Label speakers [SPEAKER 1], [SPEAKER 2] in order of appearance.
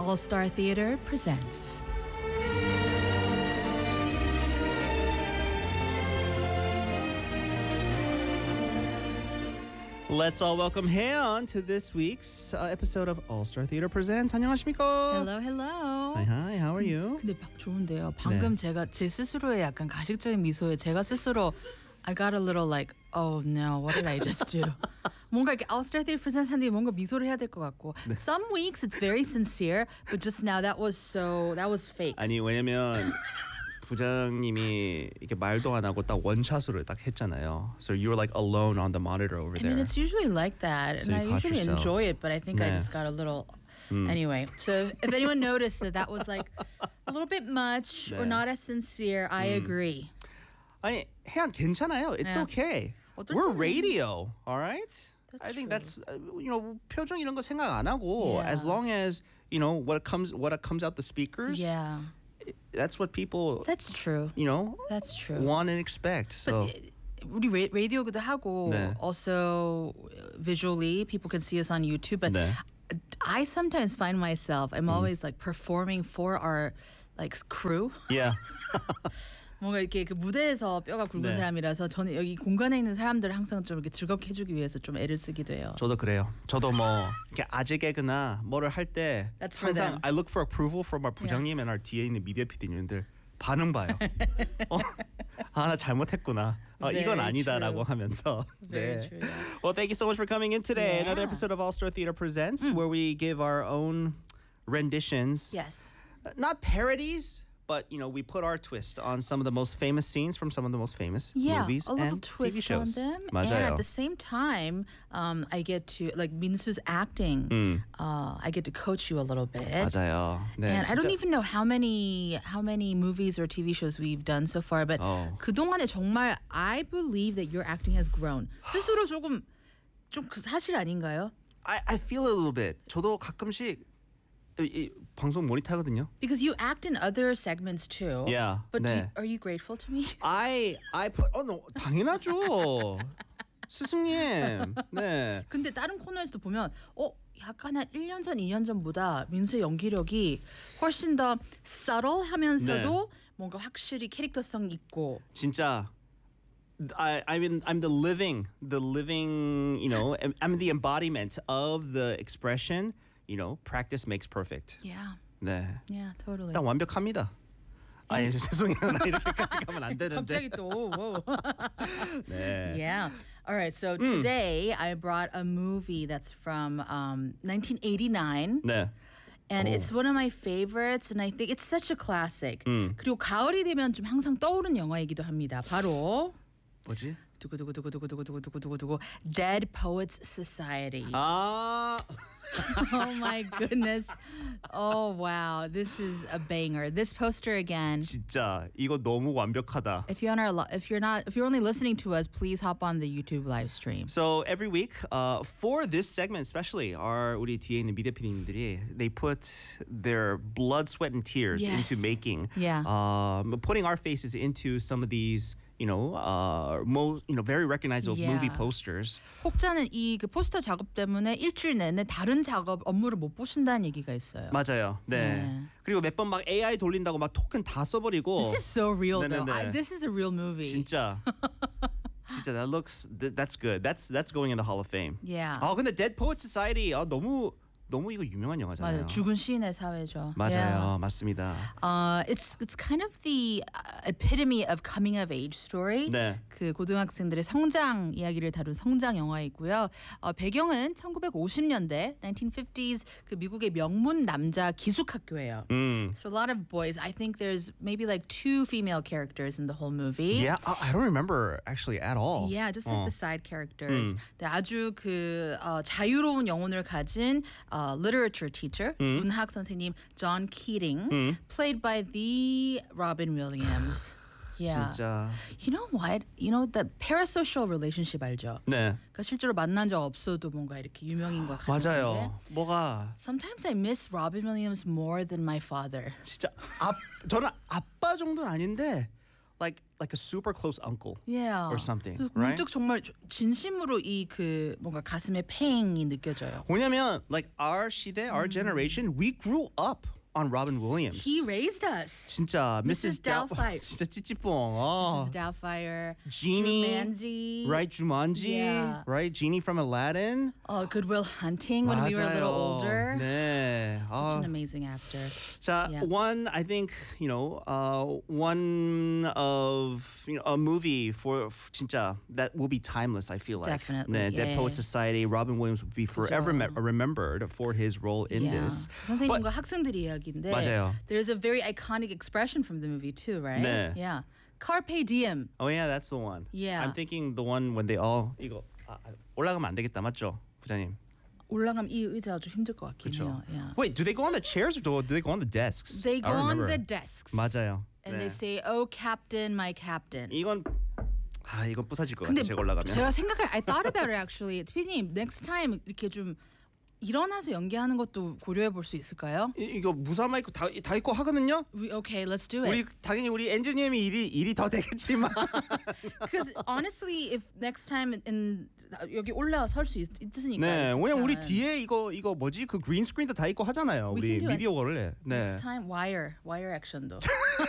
[SPEAKER 1] All Star Theater presents.
[SPEAKER 2] Let's all welcome Haeyeon to this week's episode of All Star Theater Presents. 안녕하십니까?
[SPEAKER 1] Hello, hello.
[SPEAKER 2] Hi, how are you?
[SPEAKER 1] 근데 좋은데요. 방금 제가 제 스스로의 약간 가식적인 미소에 제가 스스로 I got a little like, oh no, what did I just do? 뭔가 이렇게 All Star Theater Presents 하는데 뭔가 미소를 해야 될 것 같고. Some weeks it's very sincere, but just now that was fake.
[SPEAKER 2] 아니 왜냐면 부장님이 이렇게 말도 안 하고 딱 원샷으로 딱 했잖아요. So you were like alone on the monitor over
[SPEAKER 1] I
[SPEAKER 2] there.
[SPEAKER 1] mean, it's usually like that,
[SPEAKER 2] So
[SPEAKER 1] and I
[SPEAKER 2] you caught
[SPEAKER 1] usually
[SPEAKER 2] yourself.
[SPEAKER 1] enjoy it, but I think I
[SPEAKER 2] 네.
[SPEAKER 1] just got a little. Anyway, so if anyone noticed that was like a little bit much or
[SPEAKER 2] 네.
[SPEAKER 1] not as sincere, I agree.
[SPEAKER 2] 아니 혜연 괜찮아요. It's
[SPEAKER 1] 네.
[SPEAKER 2] okay.
[SPEAKER 1] 어떨
[SPEAKER 2] We're
[SPEAKER 1] 때는-
[SPEAKER 2] radio, all right?
[SPEAKER 1] That's
[SPEAKER 2] I think
[SPEAKER 1] true.
[SPEAKER 2] that's 표정 이런 거 생각 안 하고
[SPEAKER 1] Yeah.
[SPEAKER 2] as long as what comes out the speakers.
[SPEAKER 1] Yeah,
[SPEAKER 2] That's what people
[SPEAKER 1] that's true. That's true.
[SPEAKER 2] want and expect. So
[SPEAKER 1] 우리 라디오도 하고
[SPEAKER 2] 네.
[SPEAKER 1] also visually people can see us on YouTube, but
[SPEAKER 2] 네.
[SPEAKER 1] I sometimes find myself I'm always like performing for our like crew.
[SPEAKER 2] yeah.
[SPEAKER 1] 뭔가 이렇게 그 무대에서 뼈가 굵은
[SPEAKER 2] 네.
[SPEAKER 1] 사람이라서 저는 여기 공간에 있는 사람들을 항상 좀 이렇게 즐겁게 해주기 위해서 좀 애를 쓰기도 해요.
[SPEAKER 2] 저도 그래요. 저도 뭐 이렇게 아재 개그나 뭐를 할 때
[SPEAKER 1] That's for
[SPEAKER 2] 항상
[SPEAKER 1] them.
[SPEAKER 2] I look for approval from our 부장님 and our 뒤에 있는 미디어 PD님들 반응 봐요. 나 잘못했구나. 이건
[SPEAKER 1] Very
[SPEAKER 2] 아니다라고
[SPEAKER 1] true.
[SPEAKER 2] 하면서.
[SPEAKER 1] Very true.
[SPEAKER 2] Well, thank you so much for coming in today.
[SPEAKER 1] Yeah.
[SPEAKER 2] Another episode of All Star Theater Presents, where we give our own renditions,
[SPEAKER 1] Yes.
[SPEAKER 2] not parodies. But we put our twist on some of the most famous scenes from some of the most famous
[SPEAKER 1] Yeah,
[SPEAKER 2] movies
[SPEAKER 1] a little
[SPEAKER 2] and
[SPEAKER 1] twist
[SPEAKER 2] TV shows.
[SPEAKER 1] on them,
[SPEAKER 2] 맞아요.
[SPEAKER 1] and at the same time, I get to like Minsu's acting. I get to coach you a little bit.
[SPEAKER 2] 맞아요. 네,
[SPEAKER 1] And I don't
[SPEAKER 2] 진짜-
[SPEAKER 1] even know how many movies or TV shows we've done so far, but 그동안에 정말 I believe that your acting has grown. 스스로 좀 그 사실 아닌가요?
[SPEAKER 2] I feel a little bit. 저도 가끔씩 이 방송 모니터하거든요.
[SPEAKER 1] Because you act in other segments too.
[SPEAKER 2] Yeah,
[SPEAKER 1] But
[SPEAKER 2] 네.
[SPEAKER 1] are you grateful to me?
[SPEAKER 2] I put no, 당연하죠. 스승님. 네.
[SPEAKER 1] 근데 다른 코너에서도 보면 약간 한 1년 전, 2년 전보다 민수의 연기력이 훨씬 더 subtle 하면서도 뭔가 확실히 캐릭터성 있고
[SPEAKER 2] 진짜 I'm the living, I'm the embodiment of the expression, practice makes perfect.
[SPEAKER 1] Yeah.
[SPEAKER 2] 네.
[SPEAKER 1] Yeah, totally.
[SPEAKER 2] 일단 완벽합니다. 죄송해요. 나 이렇게까지 가면 안 되는데.
[SPEAKER 1] 갑자기 또 whoa.
[SPEAKER 2] 네.
[SPEAKER 1] Yeah. All right. So today I brought a movie that's from 1989.
[SPEAKER 2] 네.
[SPEAKER 1] And it's one of my favorites, and I think it's such a classic. 그리고 가을이 되면 좀 항상 떠오르는 영화이기도 합니다. 바로
[SPEAKER 2] 뭐지?
[SPEAKER 1] 두구두구두구두구두구두구두구두구 Dead Poets Society.
[SPEAKER 2] 아.
[SPEAKER 1] Oh my goodness. Oh wow. This is a banger. This poster again.
[SPEAKER 2] 진짜 이거 너무 완벽하다.
[SPEAKER 1] If you're only listening to us, please hop on the YouTube live stream.
[SPEAKER 2] So every week, for this segment especially, 우리 뒤에 있는 미디어 PD님들이 they put their blood, sweat, and tears
[SPEAKER 1] Yes.
[SPEAKER 2] into making,
[SPEAKER 1] Yeah.
[SPEAKER 2] putting our faces into some of these, most, very recognizable
[SPEAKER 1] Yeah.
[SPEAKER 2] movie posters.
[SPEAKER 1] 혹자는 이 그 포스터 작업 때문에 일주일 내내 다른 작업 업무를 못 보신다는 얘기가 있어요.
[SPEAKER 2] 맞아요. 네.
[SPEAKER 1] 네.
[SPEAKER 2] 그리고 몇 번 막 AI 돌린다고 막 토큰 다 써버리고.
[SPEAKER 1] This is so real though.
[SPEAKER 2] 네네네.
[SPEAKER 1] This is a real movie.
[SPEAKER 2] 진짜. 진짜 that's good. That's going in the Hall of Fame.
[SPEAKER 1] Yeah.
[SPEAKER 2] 근데 Dead Poets Society 너무 이거 유명한 영화잖아요.
[SPEAKER 1] 맞아요. 죽은 시인의 사회죠.
[SPEAKER 2] 맞아요.
[SPEAKER 1] Yeah.
[SPEAKER 2] 맞습니다.
[SPEAKER 1] It's kind of the epitome of coming of age story.
[SPEAKER 2] 네.
[SPEAKER 1] 그 고등학생들의 성장 이야기를 다룬 성장 영화이고요. 배경은 1950년대 1950s 그 미국의 명문 남자 기숙학교예요. So a lot of boys. I think there's maybe like 2 female characters in the whole movie.
[SPEAKER 2] Yeah, I don't remember actually at all.
[SPEAKER 1] Yeah, just like the side characters. 네, 아주 그 자유로운 영혼을 가진 literature teacher, 문학 선생님 John Keating, played by the Robin Williams. Yeah.
[SPEAKER 2] 진짜.
[SPEAKER 1] You know what? You know the parasocial relationship 알죠?
[SPEAKER 2] 네.
[SPEAKER 1] 그러니까 실제로 만난 적 없어도 뭔가 이렇게 유명인과 같은
[SPEAKER 2] 맞아요. 뭐가
[SPEAKER 1] Sometimes I miss Robin Williams more than my father.
[SPEAKER 2] 진짜 저는 아빠 정도는 아닌데 like a super close uncle
[SPEAKER 1] Yeah.
[SPEAKER 2] or something,
[SPEAKER 1] 그
[SPEAKER 2] right?
[SPEAKER 1] 문득 정말 진심으로 이 그 뭔가 가슴에 팽이 느껴져요.
[SPEAKER 2] 왜냐면 like our 시대, our generation, we grew up on Robin Williams.
[SPEAKER 1] He raised us.
[SPEAKER 2] 진짜
[SPEAKER 1] Mrs. Doubtfire.
[SPEAKER 2] 진짜 찌찌뽕. 어.
[SPEAKER 1] Mrs. Doubtfire,
[SPEAKER 2] Genie,
[SPEAKER 1] Jumanji,
[SPEAKER 2] right? Jumanji,
[SPEAKER 1] Yeah.
[SPEAKER 2] right? Genie from Aladdin.
[SPEAKER 1] Good Will Hunting when we were a little
[SPEAKER 2] 맞아요.
[SPEAKER 1] older.
[SPEAKER 2] 네.
[SPEAKER 1] Such an amazing actor.
[SPEAKER 2] 자,
[SPEAKER 1] Yeah.
[SPEAKER 2] one I think one of a movie for 진짜 that will be timeless. I feel like
[SPEAKER 1] Definitely,
[SPEAKER 2] 네, Dead
[SPEAKER 1] yeah.
[SPEAKER 2] Poets Society. Robin Williams will be forever
[SPEAKER 1] 그죠.
[SPEAKER 2] remembered for his role in
[SPEAKER 1] Yeah.
[SPEAKER 2] this.
[SPEAKER 1] 선생님과 학생들 이야기인데
[SPEAKER 2] 맞아요.
[SPEAKER 1] there's a very iconic expression from the movie too, right?
[SPEAKER 2] 네.
[SPEAKER 1] Yeah. Carpe diem.
[SPEAKER 2] Oh yeah, that's the one.
[SPEAKER 1] Yeah.
[SPEAKER 2] I'm thinking the one when they all 이거 올라가면 안 되겠다, 맞죠, 부장님?
[SPEAKER 1] 올라가면 이 의자가 좀 힘들 것 같긴 해요. Yeah.
[SPEAKER 2] Wait, do they go on the chairs or do they go on the desks?
[SPEAKER 1] They
[SPEAKER 2] I
[SPEAKER 1] go
[SPEAKER 2] don't
[SPEAKER 1] on
[SPEAKER 2] remember.
[SPEAKER 1] the desks.
[SPEAKER 2] 맞아요.
[SPEAKER 1] And
[SPEAKER 2] 네.
[SPEAKER 1] they say, "Oh, captain, my captain."
[SPEAKER 2] 이건 이건 부서질 것
[SPEAKER 1] 근데
[SPEAKER 2] 같아. 제가 올라가면.
[SPEAKER 1] 제가 I thought about it actually. 피디님, next time 이렇게 좀 일어나서 연기하는 것도 고려해 볼 수 있을까요?
[SPEAKER 2] 이거 무사 마이크 다 있고 하거든요.
[SPEAKER 1] Okay, let's do it.
[SPEAKER 2] 우리 당연히 우리 엔지니어님이 일이 더 되겠지만.
[SPEAKER 1] Because honestly, if next time 여기 올라와 설 수 있으니까.
[SPEAKER 2] 네, 왜냐면 우리 뒤에 이거 뭐지 그 그린 스크린도 다 있고 하잖아요.
[SPEAKER 1] We
[SPEAKER 2] 우리
[SPEAKER 1] can do it.
[SPEAKER 2] 미디어를. 네.
[SPEAKER 1] Next time wire action도.